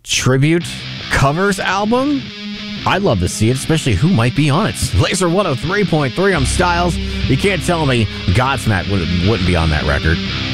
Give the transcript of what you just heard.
tribute covers album, I'd love to see it, especially who might be on it. Laser 103.3, I'm Styles. You can't tell me Godsmack wouldn't be on that record.